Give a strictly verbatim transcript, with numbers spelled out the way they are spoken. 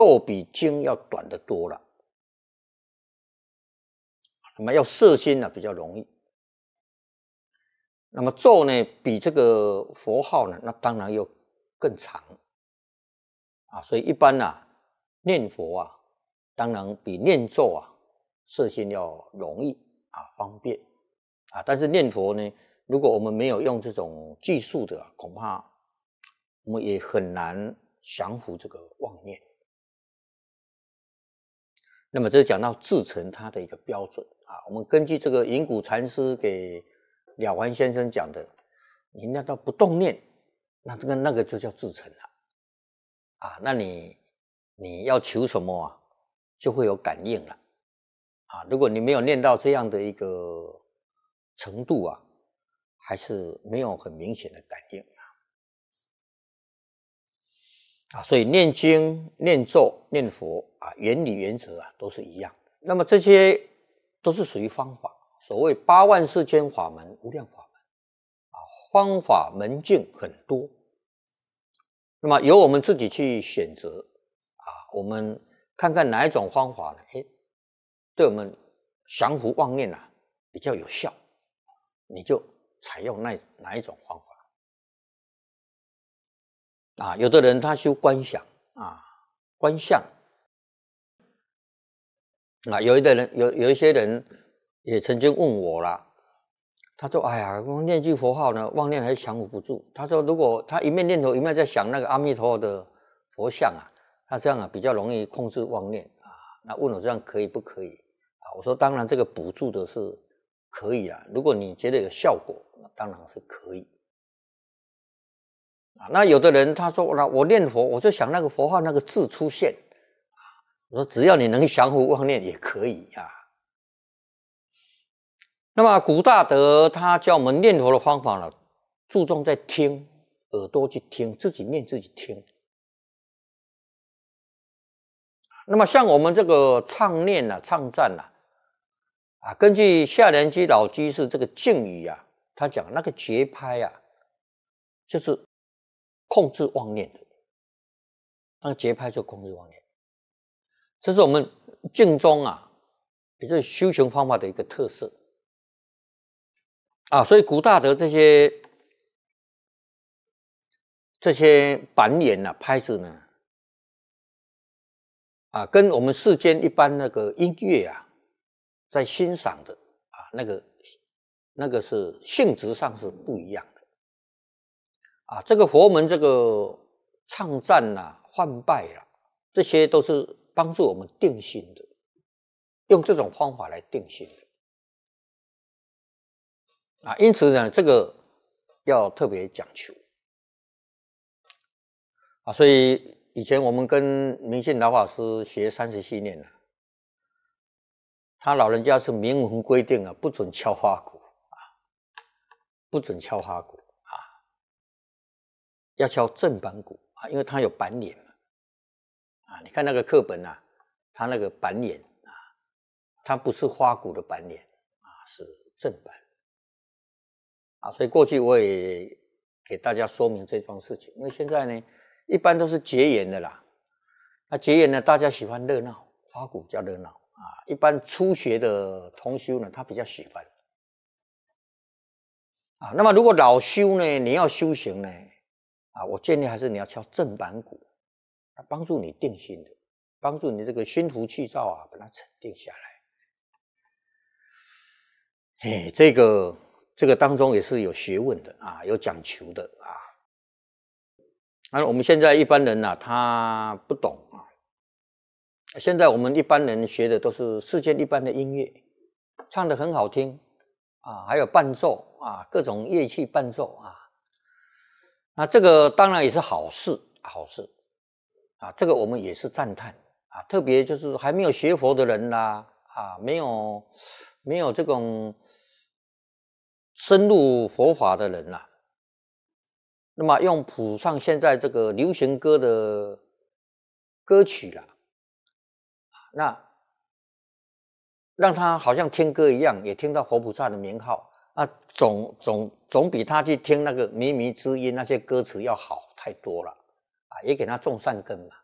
咒比经要短得多了。那么要摄心呢、啊、比较容易。那么咒呢比这个佛号呢，那当然又更长啊。所以一般啊念佛啊，当然比念咒啊摄心要容易啊方便啊。但是念佛呢，如果我们没有用这种技术的、啊，恐怕我们也很难降服这个妄念。那么这讲到至诚它的一个标准啊，我们根据这个云谷禅师给了凡先生讲的，你那到不动念，那这个那个就叫至诚了啊。那你你要求什么啊，就会有感应了啊。如果你没有念到这样的一个程度啊，还是没有很明显的感应啊。所以念经、念咒、念佛啊，原理原则啊都是一样。那么这些都是属于方法，所谓八万四千法门、无量法门啊，方法门径很多。那么由我们自己去选择啊，我们看看哪一种方法呢？哎，对我们降伏妄念啊比较有效，你就采用那哪一种方法。啊，有的人他修观想啊，观相啊，有一的人有有一些人也曾经问我啦，他说：“哎呀，我念句佛号呢，妄念还降伏不住。”他说：“如果他一面念头一面在想那个阿弥陀佛的佛像啊，他这样啊比较容易控制妄念啊。”那问我这样可以不可以啊？我说：“当然，这个补助的是可以啦。如果你觉得有效果，那当然是可以。”啊，那有的人他说：“那我念佛，我就想那个佛号那个字出现啊。”我说：“只要你能降伏妄念也可以啊。”那么古大德他教我们念佛的方法呢，注重在听，耳朵去听，自己念自己听。那么像我们这个唱念啊、唱赞啊，啊，根据下莲居老居士这个敬语啊，他讲那个节拍啊，就是控制妄念的，那个节拍就控制妄念，这是我们静中啊，也就是修行方法的一个特色。啊，所以古大德这些这些板眼啊、拍子呢，啊，跟我们世间一般那个音乐啊，在欣赏的啊，那个那个是性质上是不一样的。啊，这个佛门这个唱赞啊、唤拜啊，这些都是帮助我们定心的，用这种方法来定心的。啊，因此呢，这个要特别讲求啊。所以以前我们跟明信老法师学三十七年了，他老人家是明文规定啊，不准敲花鼓啊，不准敲花鼓啊，要敲正板鼓啊，因为它有板脸嘛啊。你看那个课本啊，它那个板脸啊，它不是花鼓的板脸啊，是正板。啊，所以过去我也给大家说明这桩事情，因为现在呢，一般都是结缘的啦。那结缘呢，大家喜欢热闹，花鼓叫热闹啊。一般初学的同修呢，他比较喜欢啊。那么如果老修呢，你要修行呢，啊，我建议还是你要敲正板鼓，帮助你定心的，帮助你这个心浮气躁啊，把它沉定下来。哎，这个。这个当中也是有学问的啊，有讲求的啊。那我们现在一般人呢、啊，他不懂啊。现在我们一般人学的都是世间一般的音乐，唱得很好听啊，还有伴奏啊，各种乐器伴奏啊。那这个当然也是好事，好事啊。这个我们也是赞叹啊，特别就是还没有学佛的人啦，啊，没有没有这种。深入佛法的人啦，那么用谱上现在这个流行歌的歌曲啦，那让他好像听歌一样，也听到佛菩萨的名号，那总总总比他去听那个靡靡之音那些歌词要好太多了啊，也给他种善根嘛。